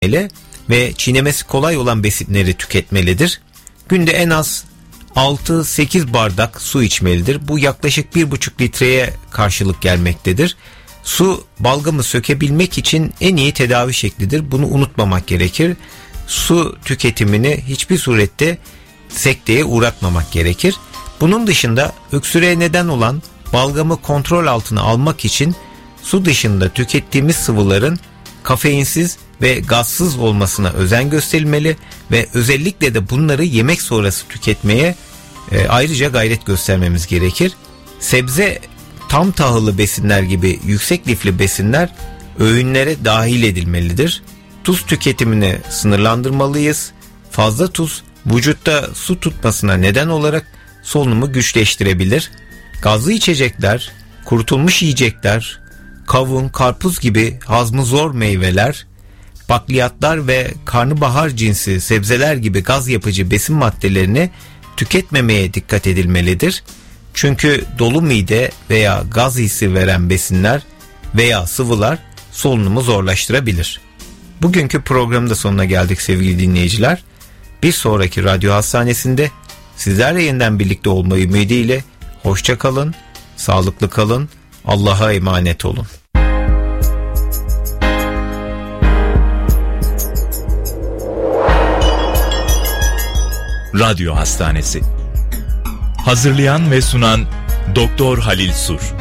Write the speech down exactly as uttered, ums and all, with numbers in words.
ve çiğnemesi kolay olan besinleri tüketmelidir. Günde en az altı sekiz bardak su içmelidir. Bu yaklaşık bir buçuk litreye karşılık gelmektedir. Su balgamı sökebilmek için en iyi tedavi şeklidir. Bunu unutmamak gerekir. Su tüketimini hiçbir surette sekteye uğratmamak gerekir. Bunun dışında öksürüğe neden olan balgamı kontrol altına almak için su dışında tükettiğimiz sıvıların kafeinsiz ve gazsız olmasına özen gösterilmeli ve özellikle de bunları yemek sonrası tüketmeye e, ayrıca gayret göstermemiz gerekir. Sebze, tam tahıllı besinler gibi yüksek lifli besinler öğünlere dahil edilmelidir. Tuz tüketimini sınırlandırmalıyız. Fazla tuz vücutta su tutmasına neden olarak solunumu güçleştirebilir. Gazlı içecekler, kurutulmuş yiyecekler, kavun, karpuz gibi hazmı zor meyveler, bakliyatlar ve karnabahar cinsi sebzeler gibi gaz yapıcı besin maddelerini tüketmemeye dikkat edilmelidir. Çünkü dolu mide veya gaz hissi veren besinler veya sıvılar solunumu zorlaştırabilir. Bugünkü programın da sonuna geldik sevgili dinleyiciler. Bir sonraki Radyo Hastanesi'nde sizlerle yeniden birlikte olmayı ümidiyle hoşça kalın, sağlıklı kalın, Allah'a emanet olun. Radyo Hastanesi. Hazırlayan ve sunan Doktor Halil Sur.